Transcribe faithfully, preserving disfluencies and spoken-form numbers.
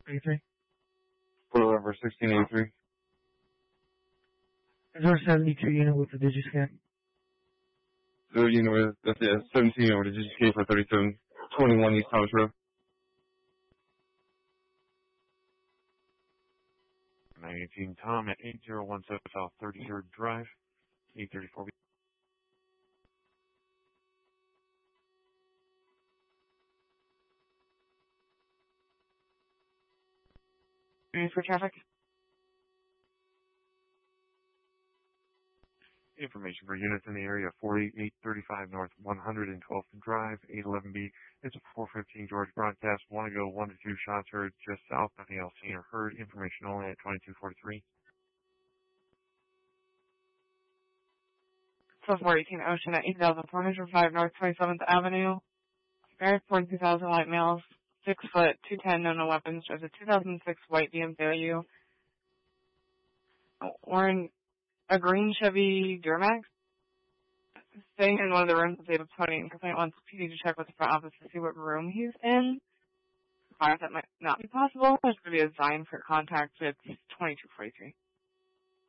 eighty-three. November sixteen eighty-three. Is there a seventy-two unit with the Digiscan? So, you know, that's it. seventeen over the G K for thirty-seven twenty-one East Thomas Road. nine eighteen Tom at eight zero one seven South thirty-third Drive, eight thirty-four. News for traffic. Information for units in the area, forty-eight thirty-five North one hundred twelfth Drive, eight eleven B. It's a four fifteen George broadcast. One to go, one to two shots heard just south. Nothing else seen or heard. Information only at twenty-two forty-three. So four eighteen Ocean at eight thousand four hundred five North twenty-seventh Avenue. Barrett forty-two thousand light males, six foot, two ten, no no weapons. Drives a two thousand six white B M W. Wearing a green Chevy Duramax. Staying in one of the rooms with David Pony and complaint wants P D to check with the front office to see what room he's in. If that might not be possible, there's going to be a sign for contact. It's twenty-two forty-three.